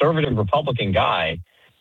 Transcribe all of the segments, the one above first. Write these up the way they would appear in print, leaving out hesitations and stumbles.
conservative Republican guy.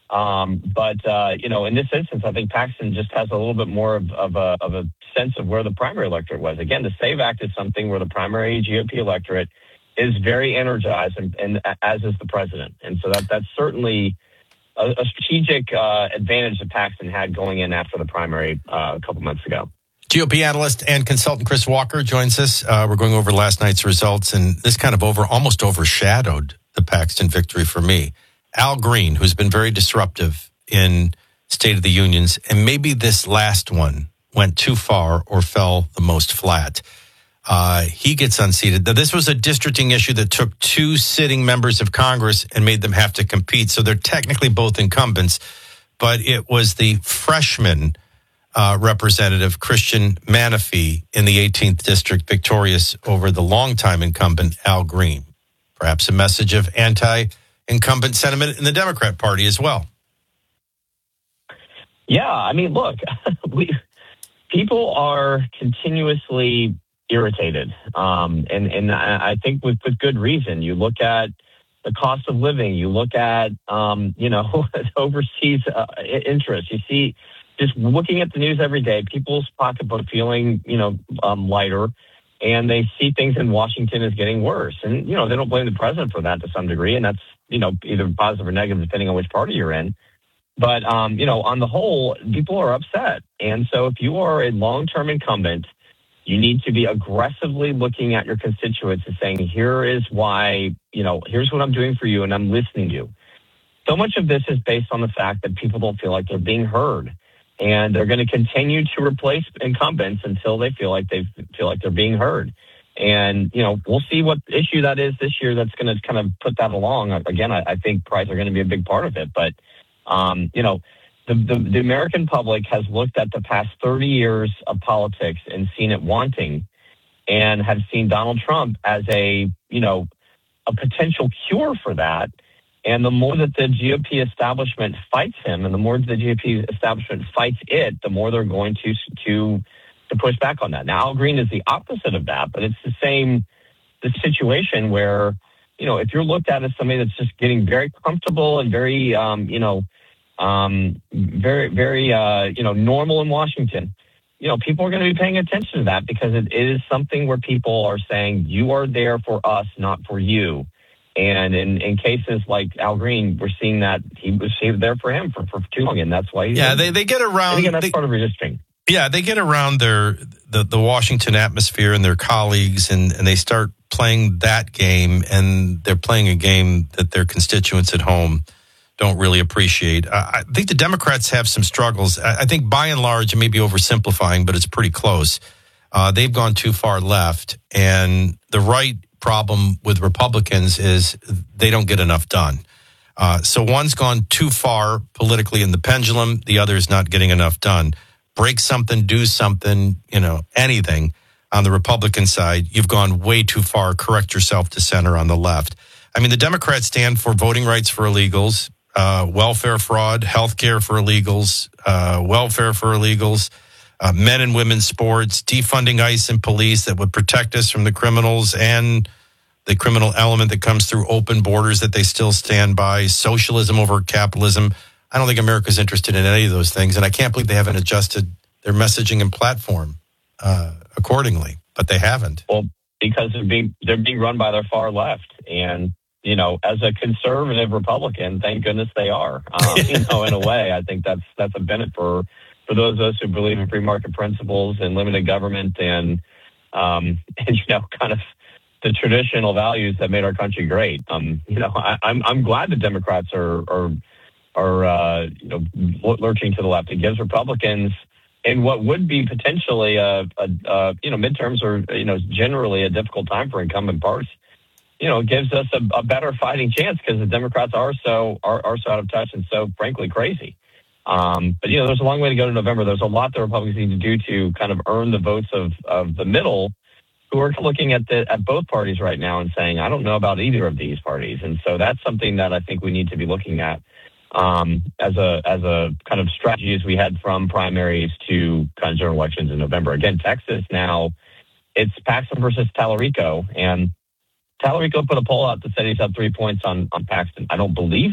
In this instance, I think Paxton just has a little bit more of a sense of where the primary electorate was. Again, the SAVE Act is something where the primary GOP electorate is very energized, and as is the president. And so that's certainly a strategic advantage that Paxton had going in after the primary a couple months ago. GOP analyst and consultant Chris Walker joins us. We're going over last night's results, and this kind of almost overshadowed the Paxton victory for me. Al Green, who's been very disruptive in State of the Unions, and maybe this last one went too far or fell the most flat. He gets unseated. Now, this was a districting issue that took two sitting members of Congress and made them have to compete. So they're technically both incumbents, but it was the freshman Representative Christian Manafee in the 18th District victorious over the longtime incumbent Al Green. Perhaps a message of anti-incumbent sentiment in the Democrat Party as well. Yeah, I mean, look, people are continuously irritated, and I think with good reason. You look at the cost of living, you look at overseas interests. You see, just looking at the news every day, people's pocketbook feeling lighter, and they see things in Washington as getting worse. And they don't blame the president for that to some degree, and that's either positive or negative depending on which party you're in. But on the whole, people are upset, and so if you are a long-term incumbent, you need to be aggressively looking at your constituents and saying, here is why, here's what I'm doing for you, and I'm listening to you. So much of this is based on the fact that people don't feel like they're being heard, and they're going to continue to replace incumbents until they feel like they're being heard. And, we'll see what issue that is this year that's going to kind of put that along. Again, I think prides are going to be a big part of it, but, the American public has looked at the past 30 years of politics and seen it wanting, and have seen Donald Trump as a potential cure for that. And the more that the GOP establishment fights him, and the more the GOP establishment fights it, the more they're going to push back on that. Now, Al Green is the opposite of that, but it's the situation where, if you're looked at as somebody that's just getting very comfortable and very, normal in Washington, people are going to be paying attention to that, because it is something where people are saying, you are there for us, not for you. And in cases like Al Green, we're seeing that he was there for him for too long, and that's why. They get around. And again, that's part of redistricting. Yeah, they get around the Washington atmosphere and their colleagues, and they start playing that game, and they're playing a game that their constituents at home don't really appreciate. I think the Democrats have some struggles. I think by and large, it may be oversimplifying, but it's pretty close. They've gone too far left, and the right problem with Republicans is they don't get enough done. So one's gone too far politically in the pendulum, the other is not getting enough done. Break something, do something, anything on the Republican side. You've gone way too far. Correct yourself to center on the left. I mean, the Democrats stand for voting rights for illegals, welfare fraud, health care for illegals, welfare for illegals, men and women's sports, defunding ICE and police that would protect us from the criminals and the criminal element that comes through open borders that they still stand by, socialism over capitalism. I don't think America's interested in any of those things, and I can't believe they haven't adjusted their messaging and platform accordingly, but they haven't. Well, because they're being run by their far left, and as a conservative Republican, thank goodness they are. In a way, I think that's a benefit for those of us who believe in free market principles and limited government and kind of the traditional values that made our country great. I'm glad the Democrats are lurching to the left. It gives Republicans in what would be potentially midterms or generally a difficult time for incumbent parties. It gives us a better fighting chance, because the Democrats are so out of touch and so frankly crazy. But there's a long way to go to November. There's a lot that Republicans need to do to kind of earn the votes of the middle, who are looking at both parties right now and saying, I don't know about either of these parties. And so that's something that I think we need to be looking at as a kind of strategy as we head from primaries to kind of general elections in November. Again, Texas now, it's Paxton versus Tallarico, and Tallarico put a poll out that said he's up 3 points on Paxton. I don't believe